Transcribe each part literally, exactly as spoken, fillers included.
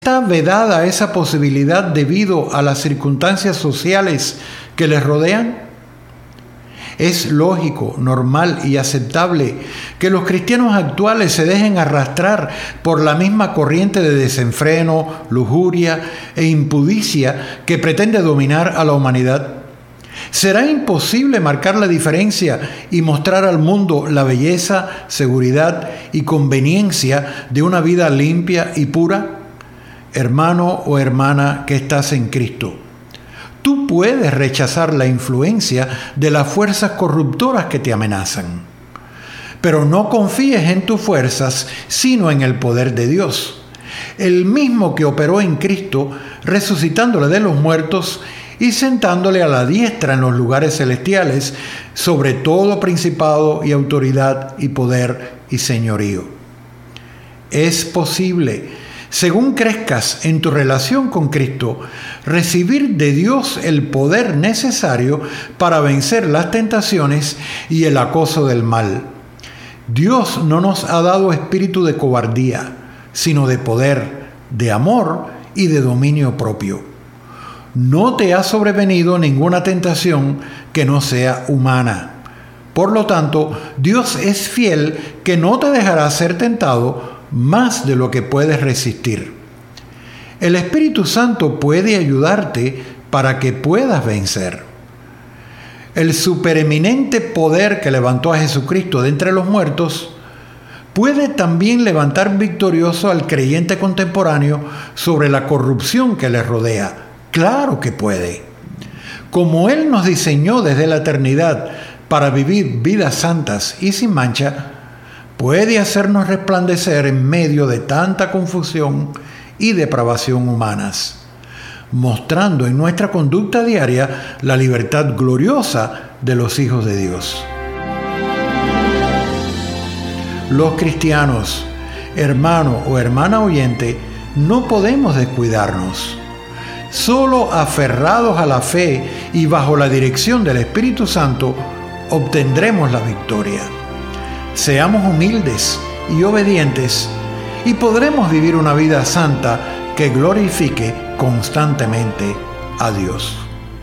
¿Está vedada esa posibilidad debido a las circunstancias sociales que les rodean? Es lógico, normal y aceptable que los cristianos actuales se dejen arrastrar por la misma corriente de desenfreno, lujuria e impudicia que pretende dominar a la humanidad. ¿Será imposible marcar la diferencia y mostrar al mundo la belleza, seguridad y conveniencia de una vida limpia y pura? Hermano o hermana que estás en Cristo, tú puedes rechazar la influencia de las fuerzas corruptoras que te amenazan. Pero no confíes en tus fuerzas, sino en el poder de Dios, el mismo que operó en Cristo, resucitándole de los muertos y sentándole a la diestra en los lugares celestiales, sobre todo principado y autoridad y poder y señorío. Es posible, según crezcas en tu relación con Cristo, recibir de Dios el poder necesario para vencer las tentaciones y el acoso del mal. Dios no nos ha dado espíritu de cobardía, sino de poder, de amor y de dominio propio. No te ha sobrevenido ninguna tentación que no sea humana. Por lo tanto, Dios es fiel que no te dejará ser tentado más de lo que puedes resistir. El Espíritu Santo puede ayudarte para que puedas vencer. El supereminente poder que levantó a Jesucristo de entre los muertos puede también levantar victorioso al creyente contemporáneo sobre la corrupción que le rodea. Claro que puede. Como Él nos diseñó desde la eternidad para vivir vidas santas y sin mancha, puede hacernos resplandecer en medio de tanta confusión y depravación humanas, mostrando en nuestra conducta diaria la libertad gloriosa de los hijos de Dios. Los cristianos, hermano o hermana oyente, no podemos descuidarnos. Solo aferrados a la fe y bajo la dirección del Espíritu Santo, obtendremos la victoria. Seamos humildes y obedientes y podremos vivir una vida santa que glorifique constantemente a Dios.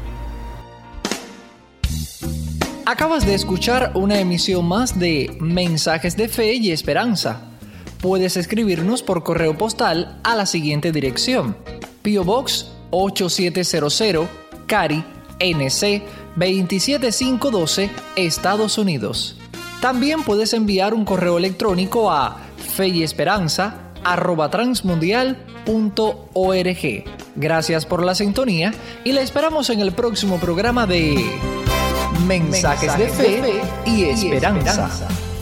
Acabas de escuchar una emisión más de Mensajes de Fe y Esperanza. Puedes escribirnos por correo postal a la siguiente dirección: P O Box ocho siete cero cero, Cary, N C veintisiete mil quinientos doce, Estados Unidos. También puedes enviar un correo electrónico a feyesperanza arroba transmundial punto org. Gracias por la sintonía y la esperamos en el próximo programa de Mensajes, Mensajes de Fe y Esperanza. Y esperanza.